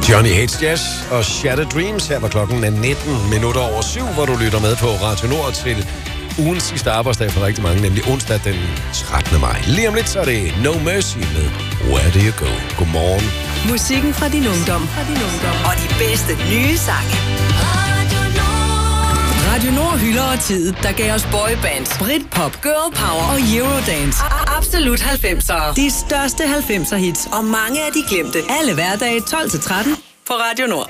Johnny Hates Jazz og Shattered Dreams. Her var klokken 19:19, hvor du lytter med på Radio Nord til ugens sidste arbejdsdag for rigtig mange, nemlig onsdag den 13. maj. Lige om lidt, så er det No Mercy med Where Do You Go. Godmorgen. Musikken fra din ungdom. Og de bedste nye sange. Radio Nord hylder tid, der gav os boybands, Britpop, girl power og Eurodance. Absolut 90'ere. De største 90'er hits og mange af de glemte. Alle hverdage 12-13 på Radio Nord.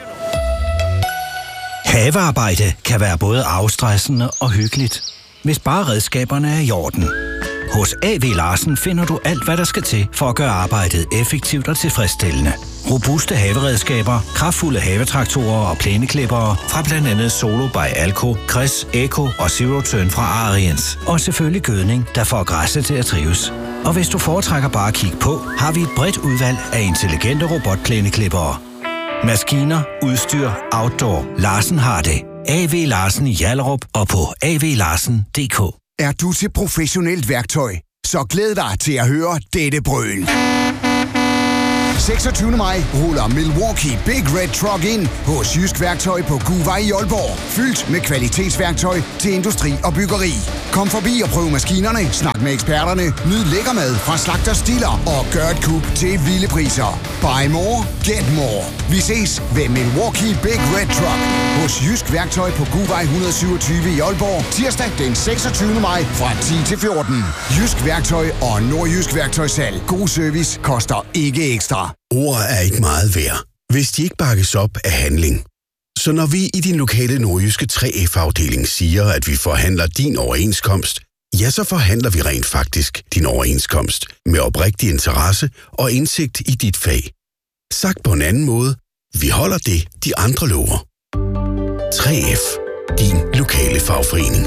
Havearbejde kan være både afstressende og hyggeligt, hvis bare redskaberne er i orden. Hos A.V. Larsen finder du alt, hvad der skal til for at gøre arbejdet effektivt og tilfredsstillende. Robuste haveredskaber, kraftfulde havetraktorer og plæneklippere fra blandt andet Solo by Alco, Chris, Eco og Zero Turn fra Ariens. Og selvfølgelig gødning, der får græsset til at trives. Og hvis du foretrækker bare at kigge på, har vi et bredt udvalg af intelligente robotplæneklippere. Maskiner, udstyr, outdoor. Larsen har det. A.V. Larsen i Hjallerup og på avlarsen.dk. Er du til professionelt værktøj? Så glæd dig til at høre dette brøl. 26. maj ruller Milwaukee Big Red Truck ind hos Jysk Værktøj på Guvej i Aalborg. Fyldt med kvalitetsværktøj til industri og byggeri. Kom forbi og prøv maskinerne, snak med eksperterne, nyd lækker mad fra Slagter Stiller og gør et kub til vilde priser. Buy more, get more. Vi ses ved Milwaukee Big Red Truck hos Jysk Værktøj på Guvej 127 i Aalborg. Tirsdag den 26. maj fra 10 til 14. Jysk Værktøj og Nordjysk Værktøjssalg. God service koster ikke ekstra. Ord er ikke meget værd, hvis de ikke bakkes op af handling. Så når vi i din lokale nordjyske 3F-afdeling siger, at vi forhandler din overenskomst, ja, så forhandler vi rent faktisk din overenskomst med oprigtig interesse og indsigt i dit fag. Sagt på en anden måde, vi holder det, de andre lover. 3F, din lokale fagforening.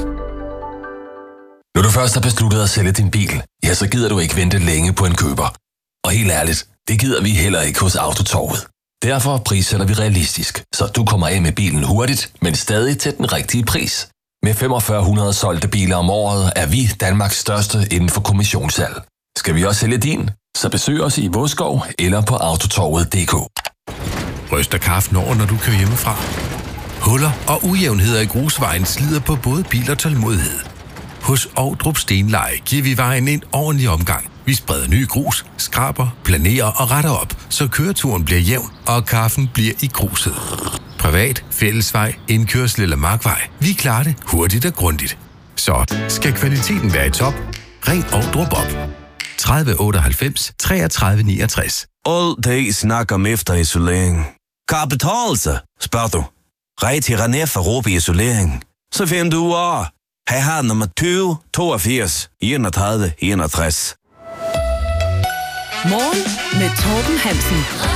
Når du først har besluttet at sælge din bil, ja, så gider du ikke vente længe på en køber. Og helt ærligt, det gider vi heller ikke hos Autotorvet. Derfor prissætter vi realistisk, så du kommer af med bilen hurtigt, men stadig til den rigtige pris. Med 4500 solgte biler om året er vi Danmarks største inden for kommissionssalg. Skal vi også sælge din? Så besøg os i Vodskov eller på autotorvet.dk. Ryster kaffen over, når du kører hjemmefra? Huller og ujævnheder i grusvejen slider på både bil og tålmodighed. Hos Ovdrup Stenleje giver vi vejen en ordentlig omgang. Vi spreder ny grus, skraber, planerer og retter op, så køreturen bliver jævn, og kaffen bliver i gruset. Privat, fællesvej, indkørsel eller markvej. Vi klarer det hurtigt og grundigt. Så skal kvaliteten være i top, ring Ovdrup op. 30 98 33 69. All day snakker om efterisolering. Kan det betale sig, spørger du? Ring til René for Råbe Isolering. Så finder du ud af. Han har nummer 20 82 31 61. Morgen med Torben Hansen.